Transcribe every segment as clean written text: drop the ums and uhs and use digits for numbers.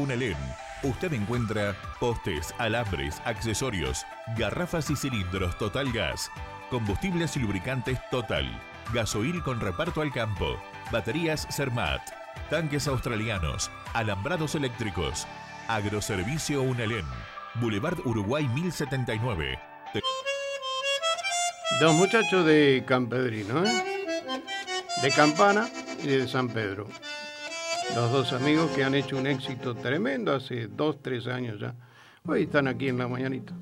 Unalén. Usted encuentra postes, alambres, accesorios, garrafas y cilindros Total Gas, combustibles y lubricantes Total, gasoil con reparto al campo, baterías Zermatt, tanques australianos, alambrados eléctricos. Agroservicio Unalén, Boulevard Uruguay 1079. Dos muchachos de Campedrino, de Campana y de San Pedro. Los dos amigos que han hecho un éxito tremendo hace 2-3 años ya. Hoy están aquí en la mañanita.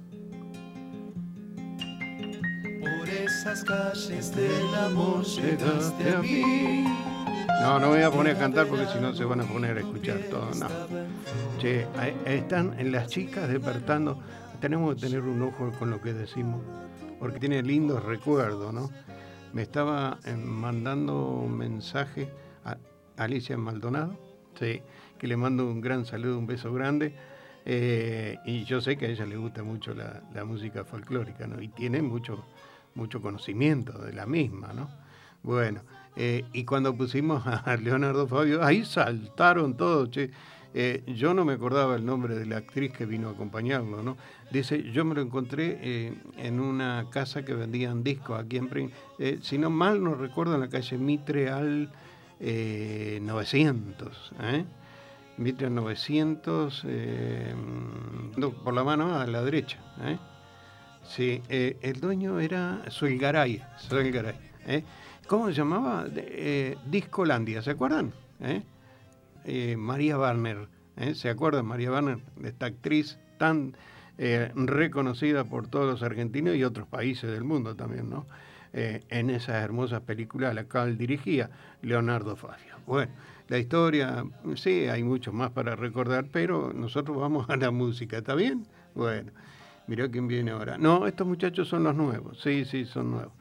Por esas calles del amor llegaste a mí. No voy a poner a cantar porque si no se van a poner a escuchar todo. No. Che, están en las chicas despertando. Tenemos que tener un ojo con lo que decimos, porque tiene lindos recuerdos, ¿no? Me estaba mandando un mensaje a Alicia Maldonado, sí, que le mando un gran saludo, un beso grande, y yo sé que a ella le gusta mucho la música folclórica, ¿no? Y tiene mucho conocimiento de la misma, ¿no? Bueno, y cuando pusimos a Leonardo Fabio, ahí saltaron todos, che. Yo no me acordaba el nombre de la actriz que vino a acompañarlo, ¿no? Dice, yo me lo encontré en una casa que vendían discos aquí en Pring, si no mal no recuerdo, en la calle Mitre al 900, Mitre al 900, por la mano a la derecha, Sí, el dueño era Suelgaray, ¿cómo se llamaba? Discolandia, ¿se acuerdan? María Warner, ¿se acuerdan? María Warner, esta actriz tan reconocida por todos los argentinos y otros países del mundo también, ¿no? En esas hermosas películas a la cual dirigía Leonardo Fabio. Bueno, la historia, sí, hay mucho más para recordar, pero nosotros vamos a la música, ¿está bien? Bueno, mirá quién viene ahora. No, estos muchachos son los nuevos, sí, son nuevos.